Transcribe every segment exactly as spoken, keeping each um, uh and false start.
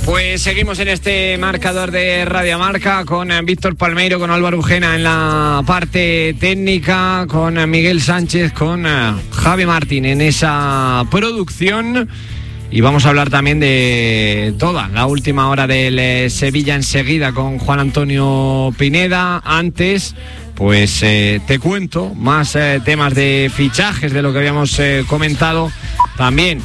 Pues seguimos en este marcador de Radio Marca con Víctor Palmeiro, con Álvaro Ujena en la parte técnica, con Miguel Sánchez, con Javi Martín en esa producción. Y vamos a hablar también de toda la última hora del Sevilla enseguida con Juan Antonio Pineda. Antes, pues eh, te cuento más eh, temas de fichajes de lo que habíamos eh, comentado también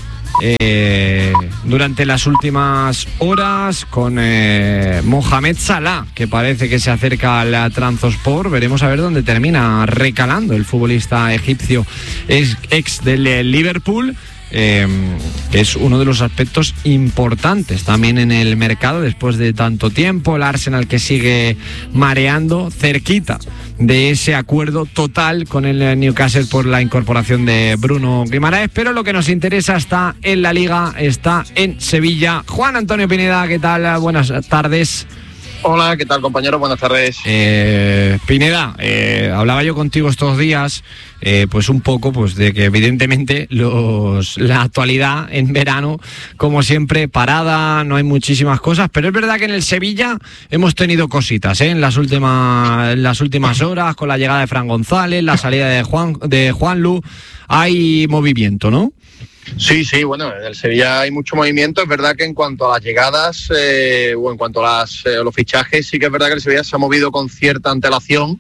Eh, durante las últimas horas con eh, Mohamed Salah, que parece que se acerca al Trabzonspor. Veremos a ver dónde termina recalando el futbolista egipcio, ex, ex del Liverpool, eh, que es uno de los aspectos importantes también en el mercado después de tanto tiempo. El Arsenal, que sigue mareando cerquita de ese acuerdo total con el Newcastle por la incorporación de Bruno Guimaraes, pero lo que nos interesa está en la Liga, está en Sevilla. Juan Antonio Pineda, ¿qué tal? Buenas tardes. Hola, ¿qué tal, compañero? Buenas tardes. Eh, Pineda, eh, hablaba yo contigo estos días, eh, pues un poco, pues de que evidentemente los la actualidad en verano, como siempre, parada, no hay muchísimas cosas, pero es verdad que en el Sevilla hemos tenido cositas, ¿eh? en las últimas, en las últimas horas, con la llegada de Fran González, la salida de Juan de Juanlu, hay movimiento, ¿no? Sí, sí, bueno, en el Sevilla hay mucho movimiento. Es verdad que en cuanto a las llegadas eh, o en cuanto a las, eh, los fichajes, sí que es verdad que el Sevilla se ha movido con cierta antelación.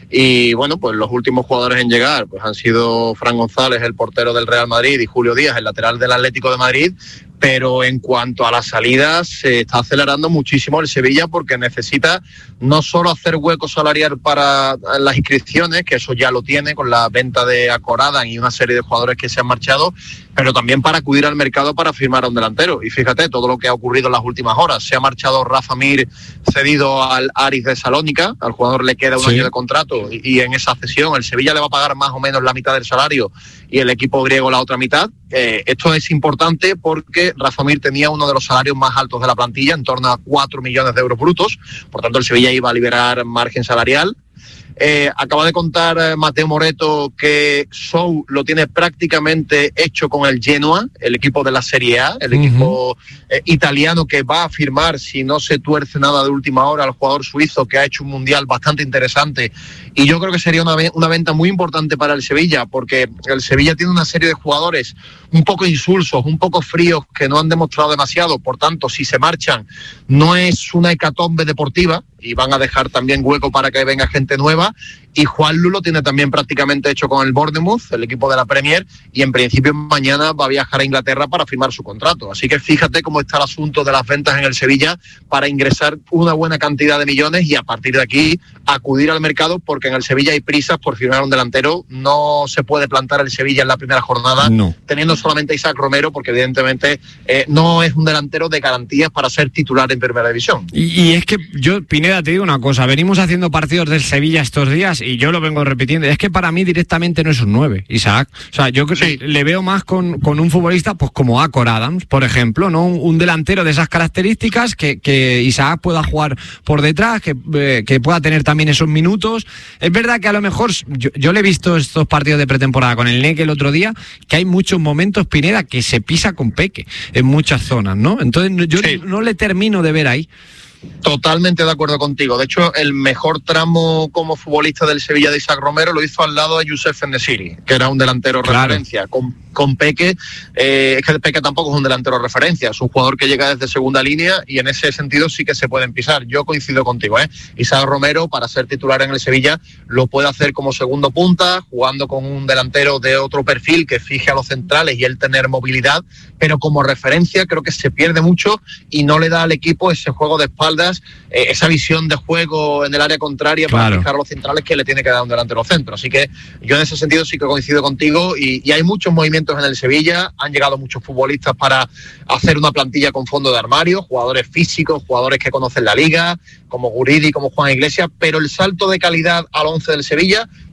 Y bueno, pues los últimos jugadores en llegar pues han sido Fran González, el portero del Real Madrid, y Julio Díaz, el lateral del Atlético de Madrid. Pero en cuanto a las salidas, se está acelerando muchísimo el Sevilla, porque necesita no solo hacer hueco salarial para las inscripciones, que eso ya lo tiene con la venta de Akoradan y una serie de jugadores que se han marchado, pero también para acudir al mercado para firmar a un delantero. Y fíjate todo lo que ha ocurrido en las últimas horas. Se ha marchado Rafa Mir, cedido al Aris de Salónica. Al jugador le queda un sí. año de contrato y, y en esa cesión el Sevilla le va a pagar más o menos la mitad del salario y el equipo griego la otra mitad. Eh, esto es importante porque Rafa Mir tenía uno de los salarios más altos de la plantilla, en torno a cuatro millones de euros brutos. Por tanto, el Sevilla iba a liberar margen salarial. Eh, acaba de contar eh, Mateo Moreto que Sou lo tiene prácticamente hecho con el Genoa, el equipo de la Serie A, el uh-huh. equipo eh, italiano que va a firmar, si no se tuerce nada de última hora, al jugador suizo, que ha hecho un mundial bastante interesante. Y yo creo que sería una, una venta muy importante para el Sevilla, porque el Sevilla tiene una serie de jugadores un poco insulsos, un poco fríos, que no han demostrado demasiado. Por tanto, si se marchan, no es una hecatombe deportiva y van a dejar también hueco para que venga gente nueva. Y Juanlu lo tiene también prácticamente hecho con el Bournemouth, el equipo de la Premier, y en principio mañana va a viajar a Inglaterra para firmar su contrato. Así que fíjate cómo está el asunto de las ventas en el Sevilla para ingresar una buena cantidad de millones y a partir de aquí acudir al mercado, porque en el Sevilla hay prisas por firmar un delantero. No se puede plantar el Sevilla en la primera jornada no. teniendo solamente a Isaac Romero, porque evidentemente eh, no es un delantero de garantías para ser titular en primera división. Y, y es que yo, Pineda, te digo una cosa, venimos haciendo partidos del Sevilla estos días y yo lo vengo repitiendo, es que para mí directamente no es un nueve, Isaac. O sea, yo sí. le veo más con, con un futbolista pues como Akor Adams, por ejemplo, ¿no? Un, un delantero de esas características, que, que Isaac pueda jugar por detrás, que, eh, que pueda tener también esos minutos. Es verdad que a lo mejor, yo, yo le he visto estos partidos de pretemporada con el N E C el otro día, que hay muchos momentos, Pineda, que se pisa con Peque en muchas zonas, ¿no? Entonces yo sí. no le termino de ver ahí. Totalmente de acuerdo contigo. De hecho, el mejor tramo como futbolista del Sevilla de Isaac Romero lo hizo al lado de Youssef En-Nesyri, que era un delantero claro. referencia. Con, con Peque, eh, es que Peque tampoco es un delantero referencia, es un jugador que llega desde segunda línea y en ese sentido sí que se pueden pisar. Yo coincido contigo, ¿eh? Isaac Romero, para ser titular en el Sevilla, lo puede hacer como segundo punta, jugando con un delantero de otro perfil que fije a los centrales y él tener movilidad, pero como referencia creo que se pierde mucho y no le da al equipo ese juego de espaldas, eh, esa visión de juego en el área contraria claro. para fijar a los centrales que le tiene que dar un delantero centro. Así que yo en ese sentido sí que coincido contigo y, y hay muchos movimientos en el Sevilla. Han llegado muchos futbolistas para hacer una plantilla con fondo de armario, jugadores físicos, jugadores que conocen la liga, como Guridi, como Juan Iglesias, pero el salto de calidad al once del Sevilla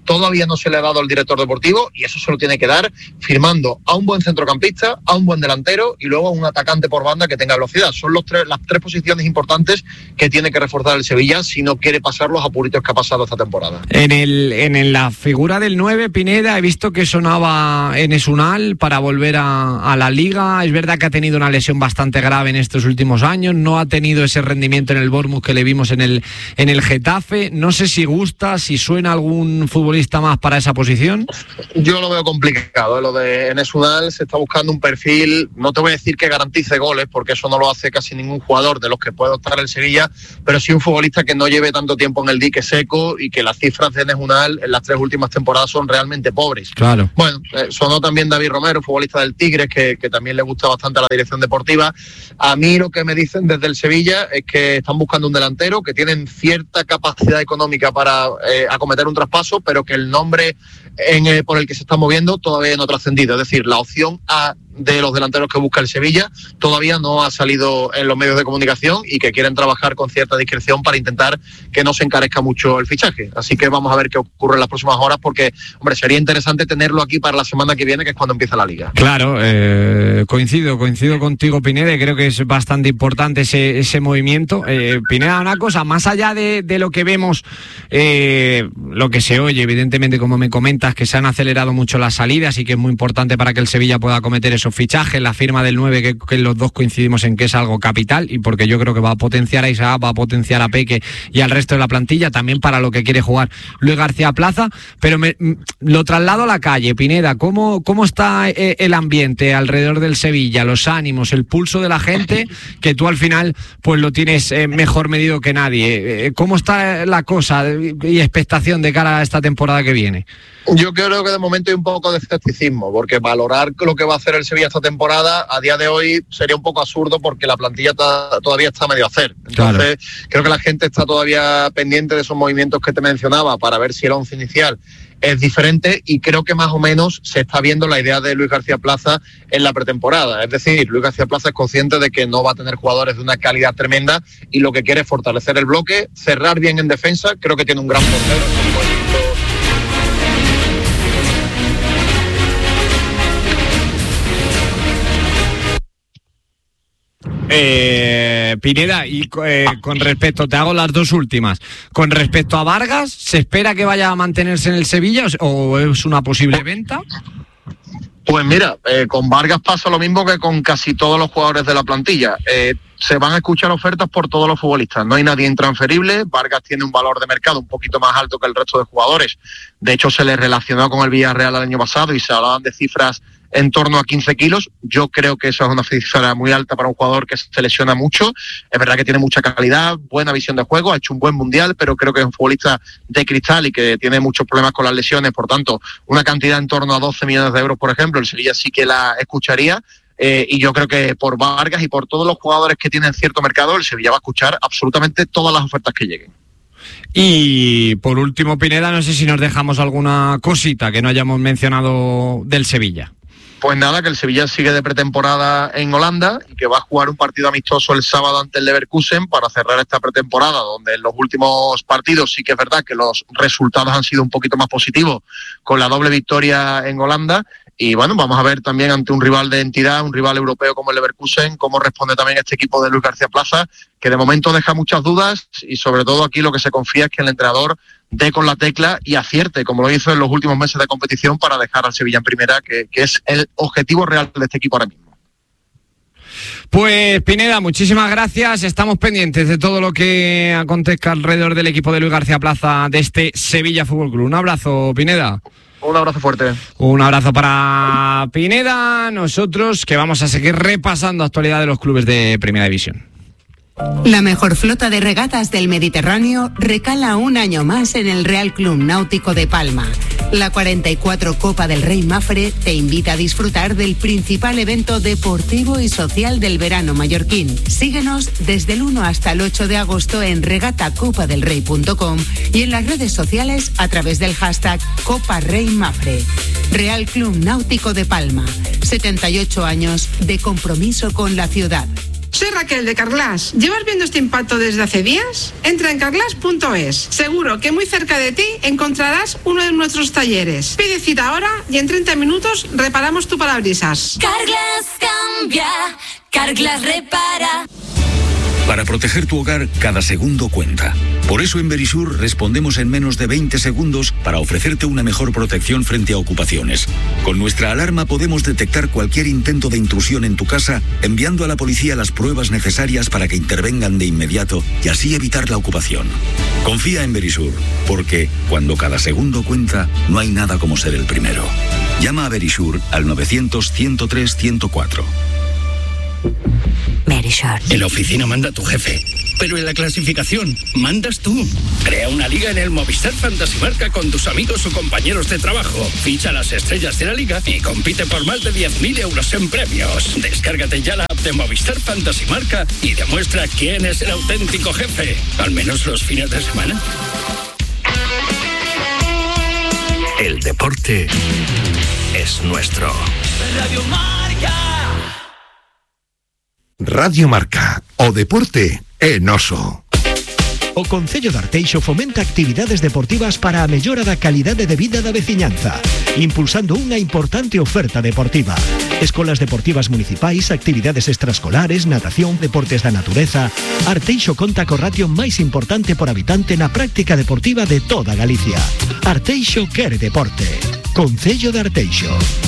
todavía no se le ha dado al director deportivo, y eso se lo tiene que dar firmando a un buen centrocampista, a un buen delantero y luego a un atacante por banda que tenga velocidad. Son los tres, las tres posiciones importantes que tiene que reforzar el Sevilla si no quiere pasar los apuritos que ha pasado esta temporada. En el en la figura del nueve, Pineda, he visto que sonaba Enes Unal para volver a, a la Liga. Es verdad que ha tenido una lesión bastante grave en estos últimos años, no ha tenido ese rendimiento en el Bournemouth que le vimos en el, en el Getafe. No sé si gusta, si suena algún futbolista más para esa posición. Yo lo veo complicado, ¿eh? Lo de Enes Unal, se está buscando un perfil, no te voy a decir que garantice goles, porque eso no lo hace casi ningún jugador de los que puede optar el Sevilla, pero sí un futbolista que no lleve tanto tiempo en el dique seco y que las cifras de Enes Unal en las tres últimas temporadas son realmente pobres. Claro. Bueno, eh, sonó también David Romero, futbolista del Tigres, que, que también le gusta bastante a la dirección deportiva. A mí lo que me dicen desde el Sevilla es que están buscando un delantero, que tienen cierta capacidad económica para eh, acometer un traspaso, pero que el nombre en, eh, por el que se está moviendo todavía no ha trascendido. Es decir, la opción A de los delanteros que busca el Sevilla todavía no ha salido en los medios de comunicación, y que quieren trabajar con cierta discreción para intentar que no se encarezca mucho el fichaje. Así que vamos a ver qué ocurre en las próximas horas, porque, hombre, sería interesante tenerlo aquí para la semana que viene, que es cuando empieza la Liga. Claro, eh, coincido, coincido contigo, Pineda, y creo que es bastante importante ese, ese movimiento. Eh, Pineda, una cosa, más allá de, de lo que vemos, eh, lo que se oye, evidentemente, como me comentas, que se han acelerado mucho las salidas y que es muy importante para que el Sevilla pueda cometer esos fichajes, la firma del nueve, que, que los dos coincidimos en que es algo capital, y porque yo creo que va a potenciar a Isaac, va a potenciar a Peque y al resto de la plantilla, también para lo que quiere jugar Luis García Plaza. Pero me, lo traslado a la calle, Pineda, ¿cómo, cómo está eh, el ambiente alrededor del Sevilla, los ánimos, el pulso de la gente, que tú al final pues lo tienes eh, mejor medido que nadie? Eh, ¿Cómo está la cosa y expectación de cara a esta temporada que viene? Yo creo que de momento hay un poco de escepticismo, porque valorar lo que va a hacer el Sevilla esta temporada a día de hoy sería un poco absurdo, porque la plantilla ta, todavía está medio a hacer. Entonces, claro, creo que la gente está todavía pendiente de esos movimientos que te mencionaba para ver si el once inicial es diferente, y creo que más o menos se está viendo la idea de Luis García Plaza en la pretemporada. Es decir, Luis García Plaza es consciente de que no va a tener jugadores de una calidad tremenda, y lo que quiere es fortalecer el bloque, cerrar bien en defensa. Creo que tiene un gran portero. Eh, Pineda, y eh, con respecto, te hago las dos últimas. Con respecto a Vargas, ¿se espera que vaya a mantenerse en el Sevilla o es una posible venta? Pues mira, eh, con Vargas pasa lo mismo que con casi todos los jugadores de la plantilla. Eh, se van a escuchar ofertas por todos los futbolistas. No hay nadie intransferible. Vargas tiene un valor de mercado un poquito más alto que el resto de jugadores. De hecho, se le relacionó con el Villarreal el año pasado y se hablaban de cifras en torno a quince kilos. Yo creo que eso es una cifra muy alta para un jugador que se lesiona mucho. Es verdad que tiene mucha calidad, buena visión de juego, ha hecho un buen mundial, pero creo que es un futbolista de cristal y que tiene muchos problemas con las lesiones. Por tanto, una cantidad en torno a doce millones de euros, por ejemplo, el Sevilla sí que la escucharía. Eh, y yo creo que por Vargas y por todos los jugadores que tienen cierto mercado, el Sevilla va a escuchar absolutamente todas las ofertas que lleguen. Y por último, Pineda, no sé si nos dejamos alguna cosita que no hayamos mencionado del Sevilla. Pues nada, que el Sevilla sigue de pretemporada en Holanda y que va a jugar un partido amistoso el sábado ante el Leverkusen para cerrar esta pretemporada, donde en los últimos partidos sí que es verdad que los resultados han sido un poquito más positivos, con la doble victoria en Holanda. Y bueno, vamos a ver también ante un rival de entidad, un rival europeo como el Leverkusen, cómo responde también este equipo de Luis García Plaza, que de momento deja muchas dudas, y sobre todo aquí lo que se confía es que el entrenador dé con la tecla y acierte, como lo hizo en los últimos meses de competición, para dejar al Sevilla en primera, que, que es el objetivo real de este equipo ahora mismo. Pues Pineda, muchísimas gracias. Estamos pendientes de todo lo que acontezca alrededor del equipo de Luis García Plaza, de este Sevilla Fútbol Club. Un abrazo, Pineda. Un abrazo fuerte. Un abrazo para Pineda. Nosotros que vamos a seguir repasando actualidad de los clubes de Primera División. La mejor flota de regatas del Mediterráneo recala un año más en el Real Club Náutico de Palma. La cuarenta y cuatro Copa del Rey Mafre te invita a disfrutar del principal evento deportivo y social del verano mallorquín. Síguenos desde el uno hasta el ocho de agosto en regata copa del rey punto com y en las redes sociales a través del hashtag Copa Rey Mafre. Real Club Náutico de Palma, setenta y ocho años de compromiso con la ciudad. Soy Raquel de Carglass. ¿Llevas viendo este impacto desde hace días? Entra en carglass punto es. Seguro que muy cerca de ti encontrarás uno de nuestros talleres. Pide cita ahora y en treinta minutos reparamos tu parabrisas. Carglass cambia, Carglass repara. Para proteger tu hogar, cada segundo cuenta. Por eso en Verisur respondemos en menos de veinte segundos para ofrecerte una mejor protección frente a ocupaciones. Con nuestra alarma podemos detectar cualquier intento de intrusión en tu casa, enviando a la policía las pruebas necesarias para que intervengan de inmediato y así evitar la ocupación. Confía en Verisur, porque cuando cada segundo cuenta, no hay nada como ser el primero. Llama a Verisur al novecientos, ciento tres, ciento cuatro. Verisur. En la oficina manda tu jefe, pero en la clasificación mandas tú. Crea una liga en el Movistar Fantasy Marca con tus amigos o compañeros de trabajo. Ficha las estrellas de la liga y compite por más de diez mil euros en premios. Descárgate ya la app de Movistar Fantasy Marca y demuestra quién es el auténtico jefe, al menos los fines de semana. El deporte es nuestro. Radio Marca. Radio Marca, o deporte en oso. O Concello de Arteixo fomenta actividades deportivas para a mellora da calidade de vida da veciñanza, impulsando unha importante oferta deportiva. Escolas deportivas municipais, actividades extraescolares, natación, deportes da natureza. Arteixo conta co ratio máis importante por habitante na práctica deportiva de toda Galicia. Arteixo quere deporte. Concello de Arteixo.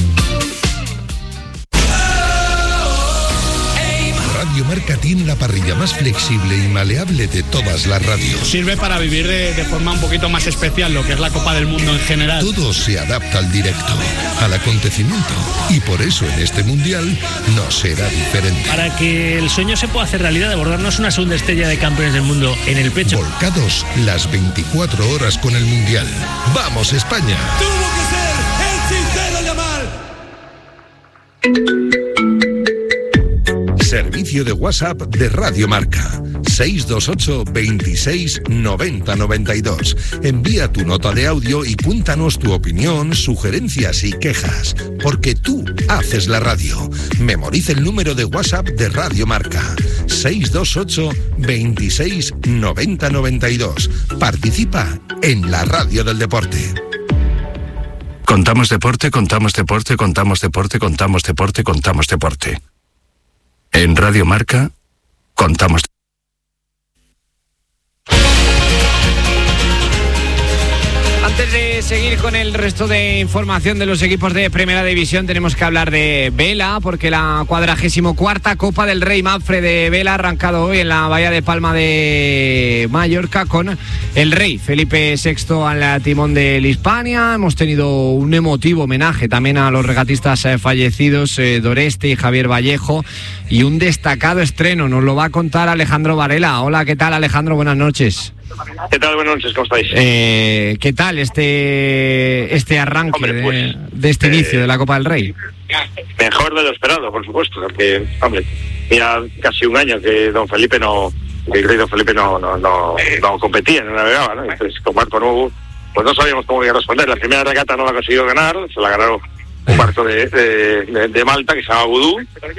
Radio Marca tiene la parrilla más flexible y maleable de todas las radios. Sirve para vivir de, de forma un poquito más especial lo que es la Copa del Mundo en general. Todo se adapta al directo, al acontecimiento, y por eso en este Mundial no será diferente. Para que el sueño se pueda hacer realidad de bordarnos una segunda estrella de campeones del mundo en el pecho. Volcados las veinticuatro horas con el Mundial. ¡Vamos, España! ¡Tuvo que ser el sincero llamar! Servicio de WhatsApp de Radio Marca. seis dos ocho, veintiséis, noventa, noventa y dos. Envía tu nota de audio y cuéntanos tu opinión, sugerencias y quejas. Porque tú haces la radio. Memoriza el número de WhatsApp de Radio Marca. seis dos ocho, veintiséis, noventa, noventa y dos. Participa en la radio del deporte. Contamos deporte, contamos deporte, contamos deporte, contamos deporte, contamos deporte. En Radio Marca, contamos. Antes de seguir con el resto de información de los equipos de Primera División, tenemos que hablar de vela, porque la cuadragésimo cuarta Copa del Rey Mafre de vela ha arrancado hoy en la Bahía de Palma de Mallorca con el rey Felipe sexto al timón del Hispania. Hemos tenido un emotivo homenaje también a los regatistas eh, fallecidos, eh, Doreste y Javier Vallejo, y un destacado estreno. Nos lo va a contar Alejandro Varela. Hola, ¿qué tal, Alejandro? Buenas noches. ¿Qué tal? Buenas noches, ¿cómo estáis? Eh, ¿Qué tal este este arranque hombre, pues, de, de este eh, inicio de la Copa del Rey? Mejor de lo esperado, por supuesto, porque, hombre, mira, casi un año que don Felipe no, que el rey don Felipe no, no, no, no competía, no navegaba, ¿no? Entonces, con barco nuevo, pues no sabíamos cómo iba a responder. La primera regata no la consiguió ganar, se la ganaron un barco de, de, de, de Malta que se llama Vudú,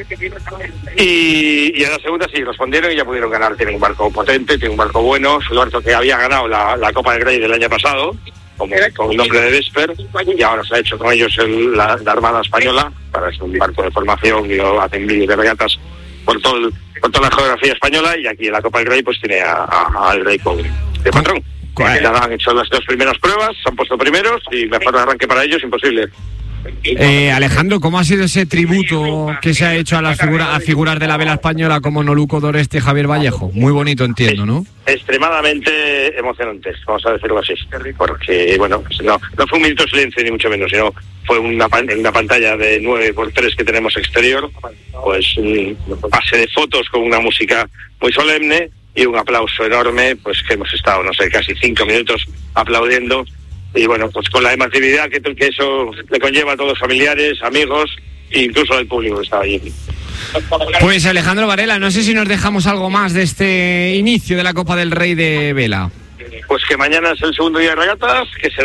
y, y en la segunda sí respondieron y ya pudieron ganar. Tienen un barco potente, tienen un barco bueno, es un barco que había ganado la, la Copa del Rey del año pasado con, con el nombre de Vesper, y ahora se ha hecho con ellos el, la, la Armada Española, para es un barco de formación y hacen vídeos de regatas por todo el, por toda la geografía española, y aquí en la Copa del Rey pues tiene al rey con, de patrón. Ya han hecho las dos primeras pruebas, se han puesto primeros y mejor arranque para ellos imposible. Eh, Alejandro, ¿cómo ha sido ese tributo que se ha hecho a las figura, a figuras de la vela española como Noluco, Doreste y Javier Vallejo? Muy bonito, entiendo, ¿no? Extremadamente emocionante, vamos a decirlo así, porque, bueno, no, no fue un minuto de silencio ni mucho menos, sino fue una, una pantalla de nueve por tres que tenemos exterior, pues un pase de fotos con una música muy solemne y un aplauso enorme, pues que hemos estado, no sé, casi cinco minutos aplaudiendo. Y bueno, pues con la emotividad que, que eso le conlleva a todos los familiares, amigos e incluso al público que estaba allí. Pues Alejandro Varela, no sé si nos dejamos algo más de este inicio de la Copa del Rey de vela. Pues que mañana es el segundo día de regatas, que será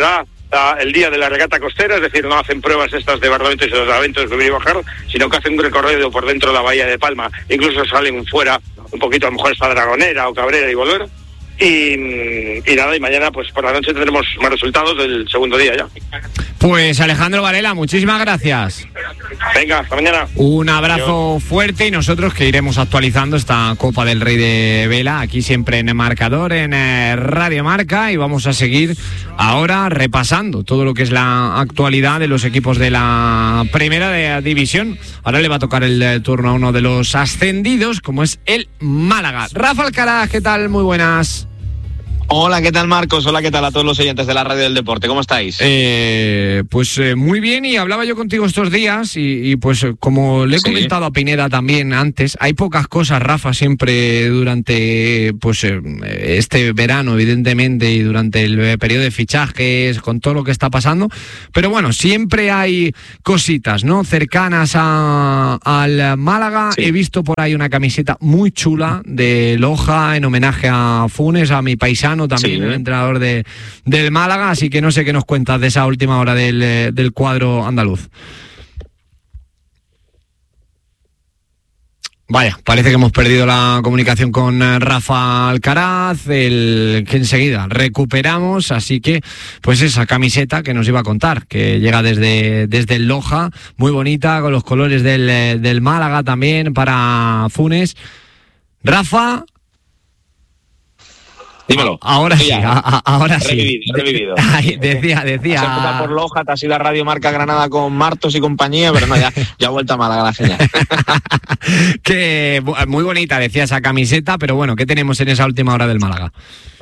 la, el día de la regata costera, es decir, no hacen pruebas estas de Barlovento y de los Aventos, subir y bajar, sino que hacen un recorrido por dentro de la bahía de Palma, incluso salen fuera, un poquito a lo mejor hasta Dragonera o Cabrera y volver. Y, y nada, y mañana pues por la noche tendremos más resultados del segundo día ya. Pues Alejandro Varela, muchísimas gracias. Venga, hasta mañana. Un abrazo Adiós. Fuerte, y nosotros que iremos actualizando esta Copa del Rey de Vela aquí siempre en el marcador, en eh, Radio Marca, y vamos a seguir ahora repasando todo lo que es la actualidad de los equipos de la primera de división. Ahora le va a tocar el, el turno a uno de los ascendidos, como es el Málaga. Rafa Alcaraz, ¿qué tal? Muy buenas. Hola, ¿qué tal, Marcos? Hola, ¿qué tal a todos los oyentes de la Radio del Deporte? ¿Cómo estáis? Eh, pues eh, muy bien, y hablaba yo contigo estos días y, y pues como le he sí. comentado a Pineda también antes, hay pocas cosas, Rafa, siempre durante pues eh, este verano, evidentemente, y durante el periodo de fichajes, con todo lo que está pasando, pero bueno, siempre hay cositas, ¿no?, cercanas a, al Málaga. Sí. He visto por ahí una camiseta muy chula de Loja en homenaje a Funes, a mi paisano también, sí, el entrenador de, del Málaga, así que no sé qué nos cuentas de esa última hora del, del cuadro andaluz. Vaya, parece que hemos perdido la comunicación con Rafa Alcaraz, el que enseguida recuperamos, así que pues esa camiseta que nos iba a contar, que llega desde, desde el Loja, muy bonita, con los colores del, del Málaga también para Funes. Rafa... Dímelo. Ahora sí, a, a, ahora sí. Revivido, revivido. Ay, decía, decía. Se empieza por Loja, te ha sido la Radio Marca Granada con Martos y compañía, pero no, ya, ya ha vuelto a Málaga la señal. Que muy bonita, decía esa camiseta, pero bueno, ¿qué tenemos en esa última hora del Málaga?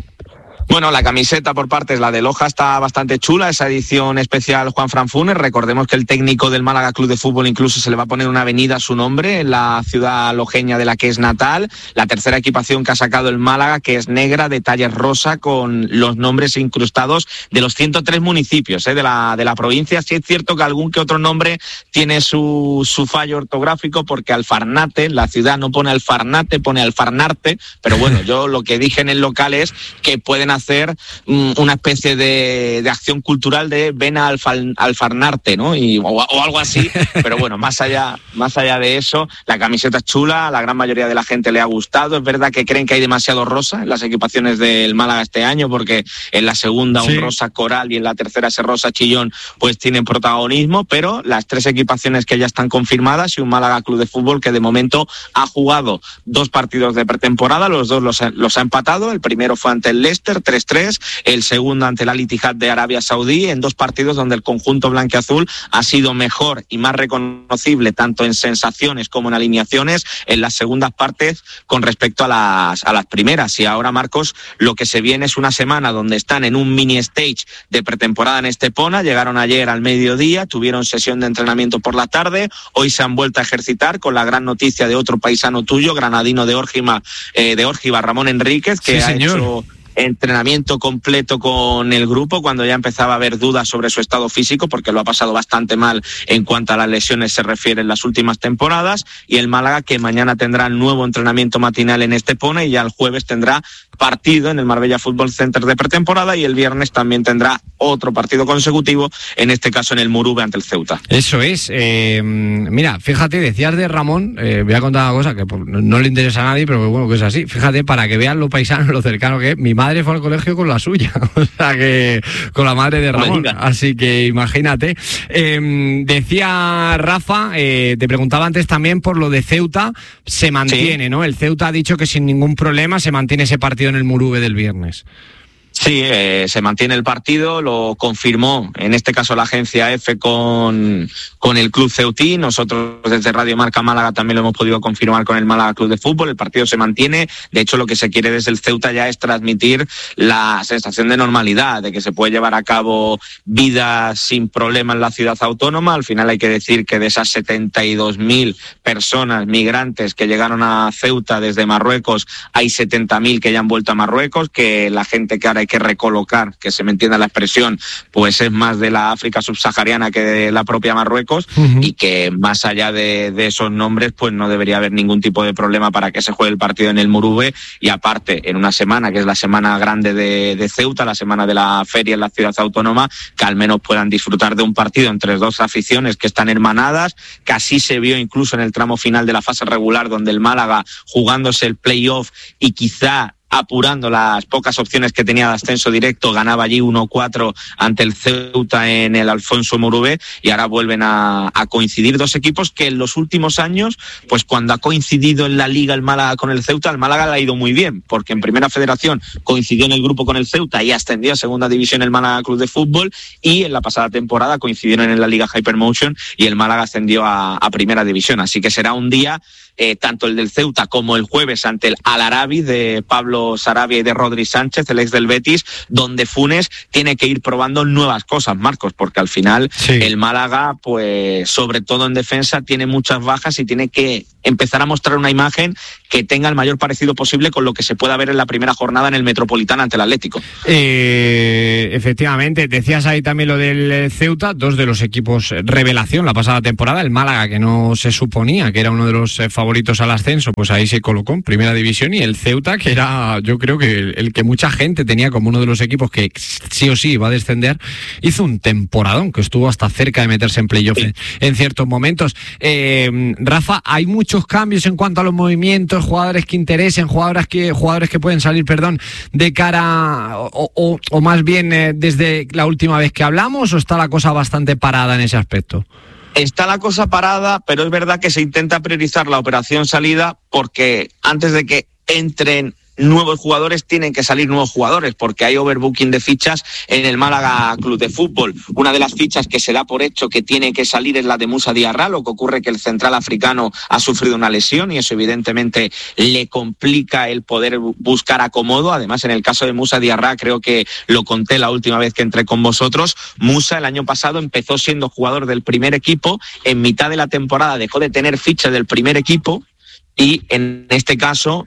Bueno, la camiseta por partes, la de Loja, está bastante chula, esa edición especial Juanfran Funes. Recordemos que el técnico del Málaga Club de Fútbol incluso se le va a poner una avenida a su nombre en la ciudad lojeña de la que es natal. La tercera equipación que ha sacado el Málaga, que es negra, detalles rosa, con los nombres incrustados de los ciento tres municipios ¿eh? de, la, de la provincia. Sí es cierto que algún que otro nombre tiene su, su fallo ortográfico, porque Alfarnate, la ciudad no pone Alfarnate, pone Alfarnarte, pero bueno, yo lo que dije en el local es que pueden hacer hacer um, una especie de, de acción cultural de ven a Alfal, Alfarnarte, ¿no? Y, o, o algo así, pero bueno, más allá, más allá de eso, la camiseta es chula, a la gran mayoría de la gente le ha gustado. Es verdad que creen que hay demasiado rosa en las equipaciones del Málaga este año, porque en la segunda sí. un rosa coral y en la tercera ese rosa chillón pues tienen protagonismo, pero las tres equipaciones que ya están confirmadas y un Málaga Club de Fútbol que de momento ha jugado dos partidos de pretemporada, los dos los, los ha empatado. El primero fue ante el Leicester, tres tres, el segundo ante el Al Ittihad de Arabia Saudí, en dos partidos donde el conjunto blanquiazul ha sido mejor y más reconocible tanto en sensaciones como en alineaciones en las segundas partes con respecto a las, a las primeras. Y ahora, Marcos, lo que se viene es una semana donde están en un mini stage de pretemporada en Estepona. Llegaron ayer al mediodía, tuvieron sesión de entrenamiento por la tarde, hoy se han vuelto a ejercitar con la gran noticia de otro paisano tuyo, granadino de Órgiva, eh, de Órgiva, Ramón Enríquez, que sí, ha señor. hecho entrenamiento completo con el grupo cuando ya empezaba a haber dudas sobre su estado físico, porque lo ha pasado bastante mal en cuanto a las lesiones se refiere en las últimas temporadas. Y el Málaga, que mañana tendrá nuevo entrenamiento matinal en Estepona, y ya el jueves tendrá partido en el Marbella Fútbol Center de pretemporada, y el viernes también tendrá otro partido consecutivo, en este caso en el Murube ante el Ceuta. Eso es. Eh, mira, fíjate, decías de Ramón, eh, voy a contar una cosa que no le interesa a nadie, pero bueno, que es así. Fíjate, para que vean lo paisano, lo cercano que es, mi madre fue al colegio con la suya, o sea que con la madre de Ramón, así que imagínate. Eh, decía Rafa, eh, te preguntaba antes también por lo de Ceuta, se mantiene, sí. ¿no? El Ceuta ha dicho que sin ningún problema se mantiene ese partido en el Murube del viernes. Sí, eh, se mantiene el partido, lo confirmó en este caso la agencia F con, con el club ceutí. Nosotros desde Radio Marca Málaga también lo hemos podido confirmar con el Málaga Club de Fútbol. El partido se mantiene. De hecho, lo que se quiere desde el Ceuta ya es transmitir la sensación de normalidad, de que se puede llevar a cabo vida sin problema en la ciudad autónoma. Al final hay que decir que de esas setenta y dos mil personas migrantes que llegaron a Ceuta desde Marruecos, hay setenta mil que ya han vuelto a Marruecos, que la gente que ahora hay que recolocar, que se me entienda la expresión, pues es más de la África subsahariana que de la propia Marruecos, uh-huh. y que más allá de, de esos nombres, pues no debería haber ningún tipo de problema para que se juegue el partido en el Murube, y aparte, en una semana, que es la semana grande de, de Ceuta, la semana de la feria en la ciudad autónoma, que al menos puedan disfrutar de un partido entre dos aficiones que están hermanadas, que así se vio incluso en el tramo final de la fase regular, donde el Málaga, jugándose el play-off y quizá apurando las pocas opciones que tenía de ascenso directo, ganaba allí uno cuatro ante el Ceuta en el Alfonso Murube, y ahora vuelven a, a coincidir dos equipos que en los últimos años, pues cuando ha coincidido en la Liga el Málaga con el Ceuta, el Málaga le ha ido muy bien, porque en Primera Federación coincidió en el grupo con el Ceuta y ascendió a Segunda División el Málaga Club de Fútbol, y en la pasada temporada coincidieron en la Liga Hypermotion y el Málaga ascendió a, a Primera División, así que será un día Eh, tanto el del Ceuta como el jueves ante el Al-Arabi de Pablo Sarabia y de Rodri Sánchez, el ex del Betis, donde Funes tiene que ir probando nuevas cosas, Marcos, porque al final sí. el Málaga, pues sobre todo en defensa, tiene muchas bajas y tiene que empezar a mostrar una imagen que tenga el mayor parecido posible con lo que se pueda ver en la primera jornada en el Metropolitano ante el Atlético. Eh, efectivamente, decías ahí también lo del Ceuta, dos de los equipos revelación la pasada temporada, el Málaga, que no se suponía que era uno de los eh, favoritos al ascenso, pues ahí se colocó en Primera División, y el Ceuta, que era, yo creo que el, el que mucha gente tenía como uno de los equipos que sí o sí iba a descender, hizo un temporadón que estuvo hasta cerca de meterse en playoff en, en ciertos momentos. Eh, Rafa, hay muchos cambios en cuanto a los movimientos, jugadores que interesen, jugadores que, jugadores que pueden salir, perdón, de cara, o, o, o más bien eh, desde la última vez que hablamos, o está la cosa bastante parada en ese aspecto? Está la cosa parada, pero es verdad que se intenta priorizar la operación salida, porque antes de que entren nuevos jugadores tienen que salir nuevos jugadores, porque hay overbooking de fichas en el Málaga Club de Fútbol. Una de las fichas que se da por hecho que tiene que salir es la de Musa Diarra, lo que ocurre que el central africano ha sufrido una lesión y eso evidentemente le complica el poder buscar acomodo. Además, en el caso de Musa Diarra, creo que lo conté la última vez que entré con vosotros, Musa el año pasado empezó siendo jugador del primer equipo, en mitad de la temporada dejó de tener ficha del primer equipo y en este caso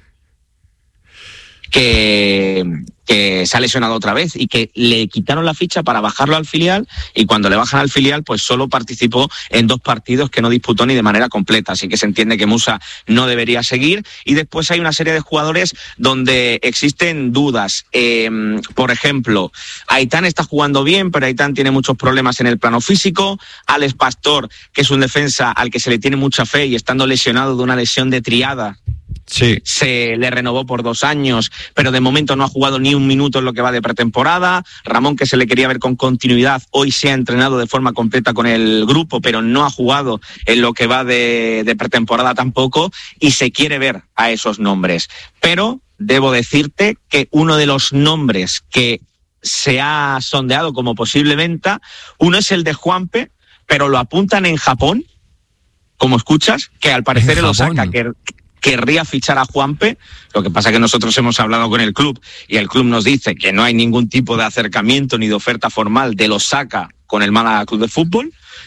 que, que se ha lesionado otra vez y que le quitaron la ficha para bajarlo al filial, y cuando le bajan al filial pues solo participó en dos partidos que no disputó ni de manera completa, así que se entiende que Musa no debería seguir. Y después hay una serie de jugadores donde existen dudas, eh, por ejemplo, Aitán está jugando bien, pero Aitán tiene muchos problemas en el plano físico. Alex Pastor, que es un defensa al que se le tiene mucha fe y estando lesionado de una lesión de triada, sí, se le renovó por dos años, pero de momento no ha jugado ni un minuto en lo que va de pretemporada. Ramón, que se le quería ver con continuidad, hoy se ha entrenado de forma completa con el grupo, pero no ha jugado en lo que va de, de pretemporada tampoco, y se quiere ver a esos nombres. Pero debo decirte que uno de los nombres que se ha sondeado como posible venta, uno es el de Juanpe, pero lo apuntan en Japón, como escuchas, que al parecer el Osaka que querría fichar a Juanpe. Lo que pasa es que nosotros hemos hablado con el club y el club nos dice que no hay ningún tipo de acercamiento ni de oferta formal del Osaka con el Málaga Club de Fútbol,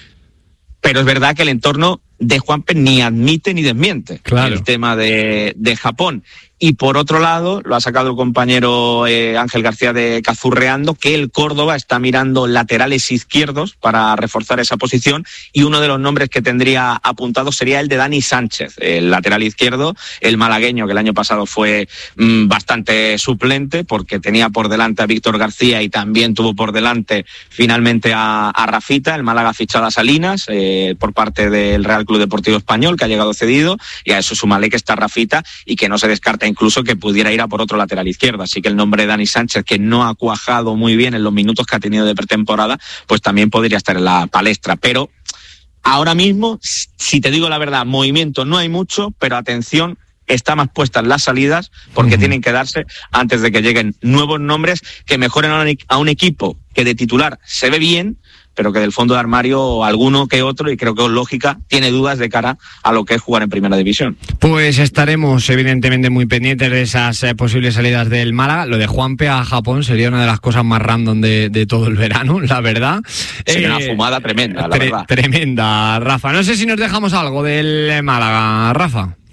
pero es verdad que el entorno de Juanpe ni admite ni desmiente, claro, el tema de, de Japón. Y por otro lado, lo ha sacado el compañero eh, Ángel García de Cazurreando, que el Córdoba está mirando laterales izquierdos para reforzar esa posición, y uno de los nombres que tendría apuntado sería el de Dani Sánchez, el lateral izquierdo, el malagueño, que el año pasado fue mmm, bastante suplente porque tenía por delante a Víctor García y también tuvo por delante finalmente a, a Rafita. El Málaga ha fichado a Salinas eh, por parte del Real Club Deportivo Español, que ha llegado cedido, y a eso súmale que está Rafita y que no se descarta incluso que pudiera ir a por otro lateral izquierdo. Así que el nombre de Dani Sánchez, que no ha cuajado muy bien en los minutos que ha tenido de pretemporada, pues también podría estar en la palestra. Pero ahora mismo, si te digo la verdad, movimiento no hay mucho, pero atención, está más puesta en las salidas, porque uh-huh. tienen que darse antes de que lleguen nuevos nombres que mejoren a un, a un equipo que de titular se ve bien, pero que del fondo de armario alguno que otro, y creo que es lógica, tiene dudas de cara a lo que es jugar en Primera División. Pues estaremos evidentemente muy pendientes de esas eh, posibles salidas del Málaga. Lo de Juanpe a Japón sería una de las cosas más random de, de todo el verano, la verdad. Sería eh, una fumada tremenda, la tre- verdad. Tremenda, Rafa. No sé si nos dejamos algo del Málaga, Rafa.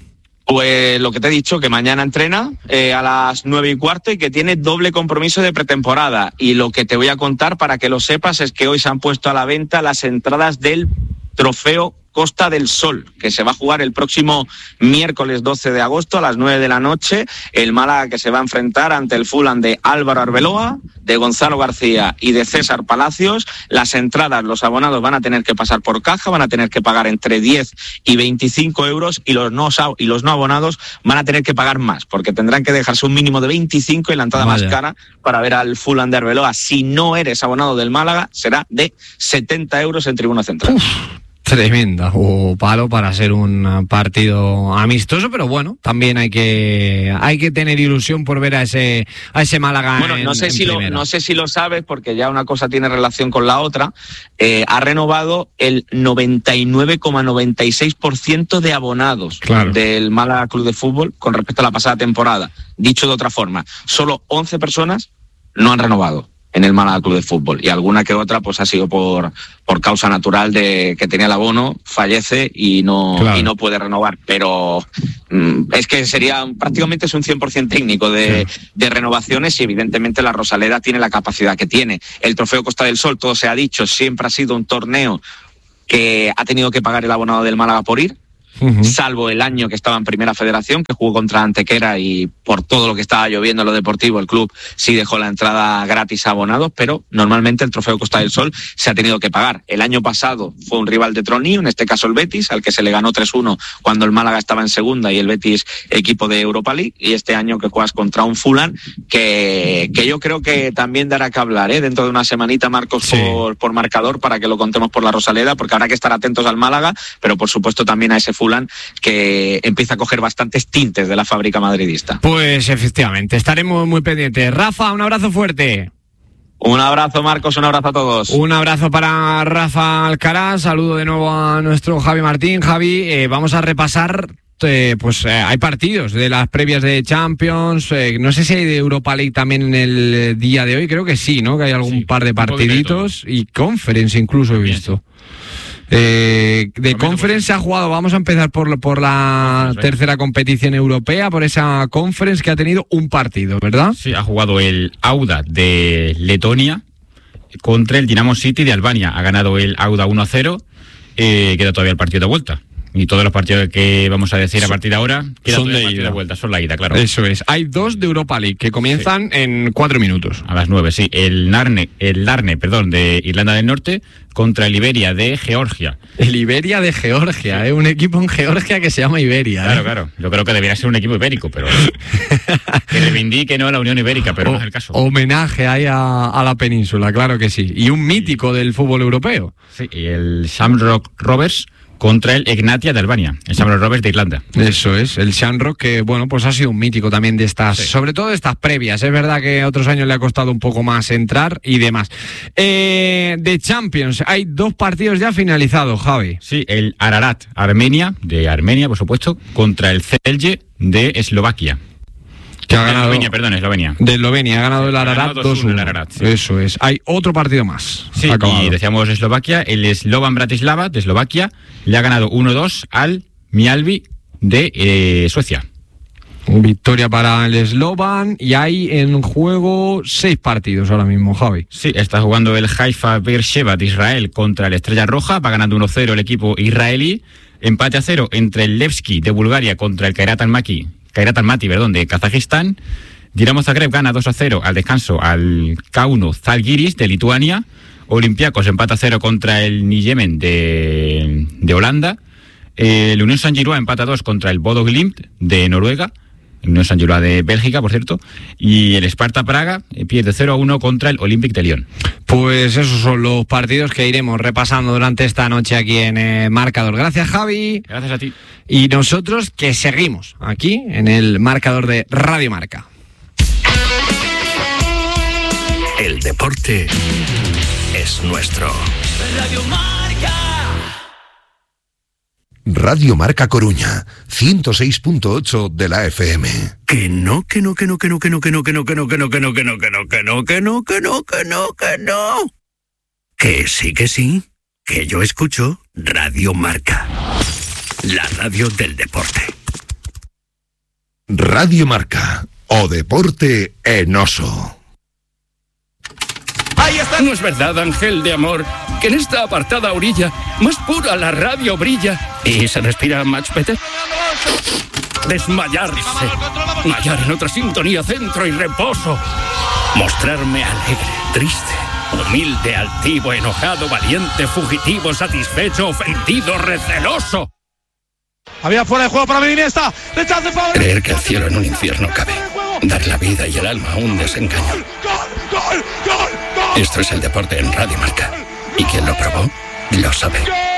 Pues lo que te he dicho, que mañana entrena eh, a las nueve y cuarto y que tiene doble compromiso de pretemporada. Y lo que te voy a contar para que lo sepas es que hoy se han puesto a la venta las entradas del Trofeo Costa del Sol, que se va a jugar el próximo miércoles doce de agosto a las nueve de la noche. El Málaga que se va a enfrentar ante el Fulham de Álvaro Arbeloa, de Gonzalo García y de César Palacios. Las entradas, los abonados van a tener que pasar por caja, van a tener que pagar entre diez y veinticinco euros y los no, y los no abonados van a tener que pagar más, porque tendrán que dejarse un mínimo de veinticinco y la entrada Vaya. más cara para ver al Fulham de Arbeloa. Si no eres abonado del Málaga, será de setenta euros en tribuna central. Uf. Tremenda, o palo para ser un partido amistoso, pero bueno, también hay que hay que tener ilusión por ver a ese a ese Málaga. Bueno, en, no sé en si primera. lo no sé si lo sabes, porque ya una cosa tiene relación con la otra. Eh, ha renovado el noventa y nueve coma noventa y seis por ciento de abonados claro. del Málaga Club de Fútbol con respecto a la pasada temporada. Dicho de otra forma, solo once personas no han renovado en el Málaga Club de Fútbol, y alguna que otra pues ha sido por por causa natural de que tenía el abono, fallece y no claro. y no puede renovar, pero mm, es que sería prácticamente es un cien por ciento técnico de, sí. de renovaciones, y evidentemente la Rosaleda tiene la capacidad que tiene. El Trofeo Costa del Sol, todo se ha dicho, siempre ha sido un torneo que ha tenido que pagar el abonado del Málaga por ir. Uh-huh. Salvo el año que estaba en Primera Federación, que jugó contra Antequera, y por todo lo que estaba lloviendo en lo deportivo, el club sí dejó la entrada gratis a abonados, pero normalmente el Trofeo Costa del Sol se ha tenido que pagar. El año pasado fue un rival de Tronío, en este caso el Betis, al que se le ganó tres uno cuando el Málaga estaba en segunda y el Betis equipo de Europa League, y este año que juegas contra un Fulham que, que yo creo que también dará que hablar, ¿eh? dentro de una semanita, Marcos, sí. por, por marcador, para que lo contemos por la Rosaleda, porque habrá que estar atentos al Málaga, pero por supuesto también a ese Fulham que empieza a coger bastantes tintes de la fábrica madridista. Pues efectivamente, estaremos muy pendientes. Rafa, un abrazo fuerte. Un abrazo, Marcos, un abrazo a todos. Un abrazo para Rafa Alcaraz, saludo de nuevo a nuestro Javi Martín. Javi, eh, vamos a repasar, eh, pues eh, hay partidos de las previas de Champions, eh, no sé si hay de Europa League también en el día de hoy, creo que sí, ¿no? Que hay algún sí, par de partiditos, y Conference incluso he visto. Eh, de Conference se ha jugado, vamos a empezar por, por la tercera competición europea, por esa Conference que ha tenido un partido, ¿verdad? Sí, ha jugado el Auda de Letonia contra el Dinamo City de Albania. Ha ganado el Auda uno a cero, eh, queda todavía el partido de vuelta. Y todos los partidos que vamos a decir son, a partir de ahora quedan son de ida. de vuelta, son la ida, claro. Eso es. Hay dos de Europa League que comienzan sí. en cuatro minutos. A las nueve, sí. El Narne, el Larne, perdón, de Irlanda del Norte contra el Iberia de Georgia. El Iberia de Georgia, sí. ¿eh? Un equipo en Georgia que se llama Iberia. Claro, ¿eh? claro. Yo creo que debería ser un equipo ibérico, pero que reivindique no a la Unión Ibérica, pero o, no es el caso. Homenaje ahí a, a la península, claro que sí. Y un mítico sí. del fútbol europeo. Sí, y el Shamrock Rovers contra el Egnatia de Albania, el Shamrock Rovers de Irlanda. Eso es, el Shamrock, que bueno, pues ha sido un mítico también de estas, sí. sobre todo de estas previas. Es verdad que otros años le ha costado un poco más entrar y demás. Eh, de Champions, hay dos partidos ya finalizados, Javi. Sí, el Ararat Armenia, de Armenia, por supuesto, contra el Celje de Eslovaquia. Que ha ganado, Eslovenia, perdón, Eslovenia. De Eslovenia, ha ganado el Ararat dos uno. Sí. Eso es. Hay otro partido más. Sí, acabado. Y decíamos Eslovaquia, el Slovan Bratislava de Eslovaquia le ha ganado uno dos al Mjällby de eh, Suecia. Victoria para el Slovan, y hay en juego seis partidos ahora mismo, Javi. Sí, está jugando el Haifa Beersheva de Israel contra el Estrella Roja, va ganando uno cero el equipo israelí. Empate a cero entre el Levski de Bulgaria contra el Kairat Almaty Kairat Almaty, perdón, de Kazajistán. Dinamo Zagreb gana dos a cero al descanso al Kauno Zalgiris de Lituania. Olympiacos empata a cero contra el Nijmegen de, de Holanda. El Unión Saint-Gilloise empata a dos contra el Bodo Glimt de Noruega. El Unión Saint-Gilloise de Bélgica, por cierto. Y el Sparta Praga pierde cero a uno contra el Olympique de Lyon. Pues esos son los partidos que iremos repasando durante esta noche aquí en eh, Marcador. Gracias, Javi. Gracias a ti. Y nosotros que seguimos aquí en el Marcador de Radio Marca. El deporte es nuestro. Radio Marca. Radio Marca Coruña, ciento seis punto ocho de la F M. Que no, que no, que no, que no, que no, que no, que no, que no, que no, que no, que no, que no, que no, que no, que no, que no, que no. Que sí, que sí, que yo escucho Radio Marca, la radio del deporte. Radio Marca, o deporte en oso. Ahí está. No es verdad, ángel de amor, que en esta apartada orilla, más pura la radio brilla y se respira much better. Desmayarse, mallar en otra sintonía, centro y reposo, mostrarme alegre, triste, humilde, altivo, enojado, valiente, fugitivo, satisfecho, ofendido, receloso. Había fuera de juego para Iniesta. Rechace favorable. Creer que el cielo en un infierno cabe. Dar la vida y el alma a un desengaño. ¡Gol, gol, gol, gol! Esto es el deporte en Radio Marca. Y quien lo probó, lo sabe.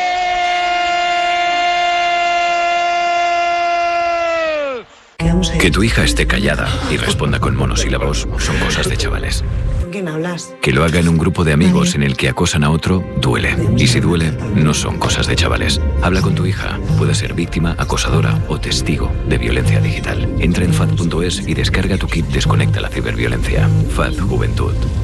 Que tu hija esté callada y responda con monosílabos son cosas de chavales. ¿Con quién hablas? Que lo haga en un grupo de amigos en el que acosan a otro, duele. Y si duele, no son cosas de chavales. Habla con tu hija. Puede ser víctima, acosadora o testigo de violencia digital. Entra en F A D punto es y descarga tu kit Desconecta la ciberviolencia. F A D Juventud.